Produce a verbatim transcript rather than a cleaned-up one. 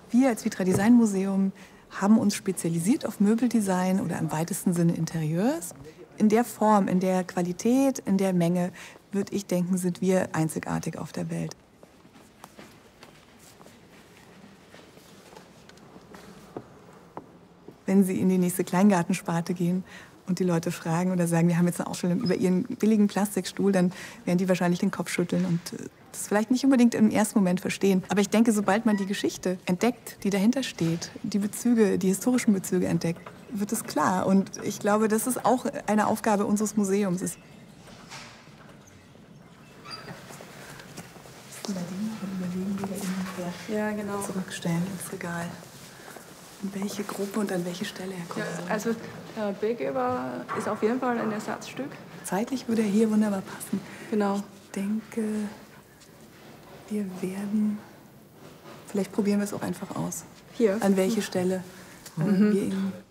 Wir als Vitra Design Museum haben uns spezialisiert auf Möbeldesign oder im weitesten Sinne Interieurs. In der Form, in der Qualität, in der Menge, würde ich denken, sind wir einzigartig auf der Welt. Wenn Sie in die nächste Kleingartensparte gehen und die Leute fragen oder sagen, wir haben jetzt eine Ausstellung über Ihren billigen Plastikstuhl, dann werden die wahrscheinlich den Kopf schütteln und das vielleicht nicht unbedingt im ersten Moment verstehen. Aber ich denke, sobald man die Geschichte entdeckt, die dahinter steht, die Bezüge, die historischen Bezüge entdeckt, wird es klar. Und ich glaube, das ist auch eine Aufgabe unseres Museums. Ist überlegen, wie wir ihn ja, genau. zurückstellen ins Regal. In welche Gruppe und an welche Stelle er kommt. Ja, also der Billgeber ist auf jeden Fall ein Ersatzstück. Zeitlich würde er hier wunderbar passen. Genau. Ich denke, wir werden... Vielleicht probieren wir es auch einfach aus. Hier. An welche Stelle mhm. wir ihn